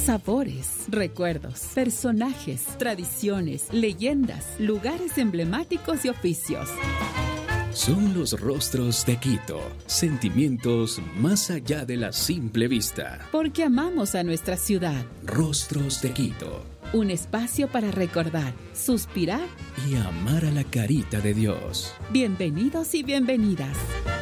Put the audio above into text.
Sabores, recuerdos, personajes, tradiciones, leyendas, lugares emblemáticos y oficios. Son los rostros de Quito, sentimientos más allá de la simple vista. Porque amamos a nuestra ciudad. Rostros de Quito. Un espacio para recordar, suspirar y amar a la carita de Dios. Bienvenidos y bienvenidas.